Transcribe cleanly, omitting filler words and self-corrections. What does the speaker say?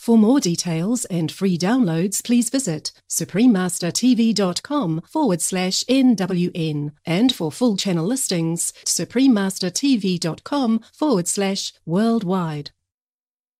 For more details and free downloads, please visit suprememastertv.com/NWN. And for full channel listings, suprememastertv.com/worldwide.